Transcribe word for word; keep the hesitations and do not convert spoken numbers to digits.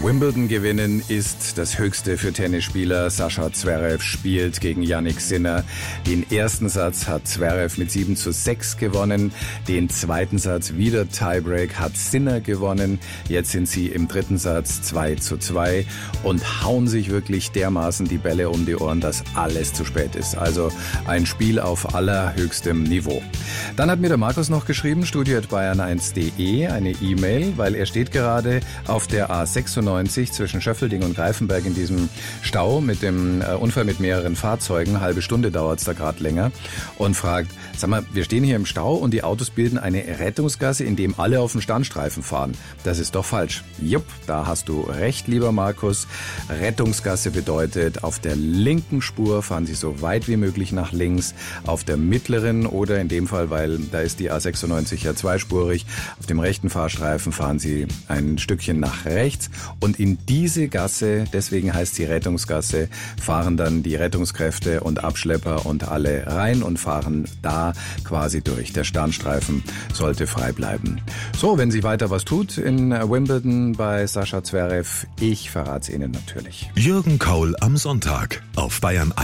Wimbledon gewinnen ist das Höchste für Tennisspieler. Sascha Zverev spielt gegen Jannik Sinner. Den ersten Satz hat Zverev mit sieben zu sechs gewonnen. Den zweiten Satz, wieder Tiebreak, hat Sinner gewonnen. Jetzt sind sie im dritten Satz zwei zu zwei und hauen sich wirklich dermaßen die Bälle um die Ohren, dass alles zu spät ist. Also ein Spiel auf allerhöchstem Niveau. Dann hat mir der Markus noch geschrieben, studio at bayern eins punkt de, eine E-Mail, weil er steht gerade auf der A sechsundneunzig zwischen Schöffelding und Greifenberg in diesem Stau mit dem äh, Unfall mit mehreren Fahrzeugen. Halbe Stunde dauert es da gerade länger. Und fragt, sag mal, wir stehen hier im Stau und die Autos bilden eine Rettungsgasse, in dem alle auf dem Standstreifen fahren. Das ist doch falsch. Jupp, da hast du recht, lieber Markus. Rettungsgasse bedeutet, auf der linken Spur fahren Sie so weit wie möglich nach links, auf der mittleren oder in dem Fall, weil da ist die A sechsundneunzig ja zweispurig, auf dem rechten Fahrstreifen fahren Sie ein Stückchen nach rechts und in diese Gasse, deswegen heißt sie Rettungsgasse, fahren dann die Rettungskräfte und Abschlepper und alle rein und fahren da quasi durch. Der Standstreifen sollte frei bleiben. So, wenn sich weiter was tut in Wimbledon bei Sascha Zverev, ich verrate es Ihnen natürlich. Jürgen Kaul am Sonntag auf Bayern eins.